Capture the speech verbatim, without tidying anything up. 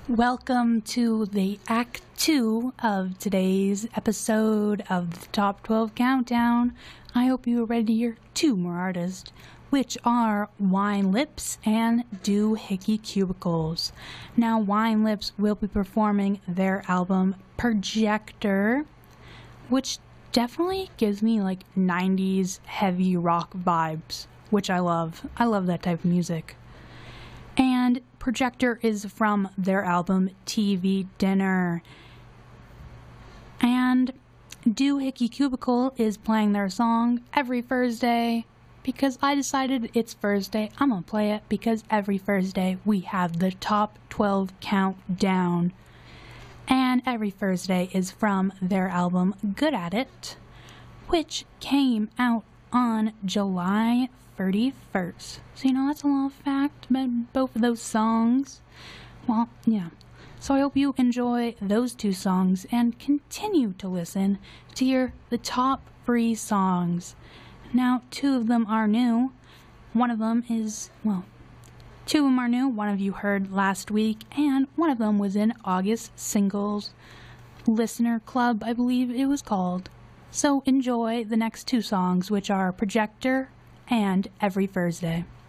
Welcome to the Act two of today's episode of the Top twelve Countdown. I hope you are ready to hear two more artists, which are Wine Lips and Doohickey Cubicles. Now, Wine Lips will be performing their album Projector, which definitely gives me like nineties heavy rock vibes, which I love. I love that type of music. And Projector is from their album T V Dinner. And Doohickey Cubicle is playing their song every Thursday because I decided it's Thursday. I'm gonna play it because every Thursday we have the Top twelve Countdown. And every Thursday is from their album Good At It, which came out on July thirty-first. So, you know, that's a little fact about both of those songs. Well, yeah. So I hope you enjoy those two songs and continue to listen to hear the top three songs. Now, two of them are new. One of them is, well, two of them are new. One of you heard last week, and one of them was in August Singles Listener Club, I believe it was called. So enjoy the next two songs, which are Projector and Every Thursday.